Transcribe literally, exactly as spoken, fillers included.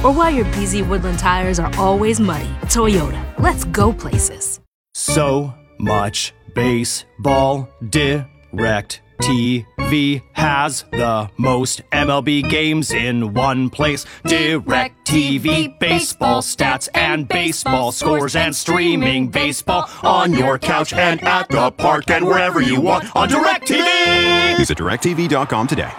or why your B Z Woodland tires are always muddy. Toyota, let's go places. So much baseball. DirecTV has the most M L B games in one place. DirecTV baseball stats and baseball scores and streaming baseball on your couch and at the park and wherever you want on DirecTV. Visit direct T V dot com today.